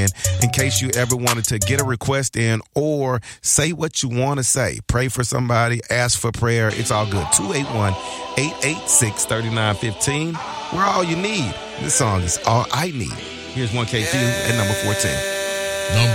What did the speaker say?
in case you ever wanted to get a request in or say what you want to say. Pray for somebody, ask for prayer. It's all good. 281-886-3915. We're all you need. This song is all I need. Here's 1KQ at number 14.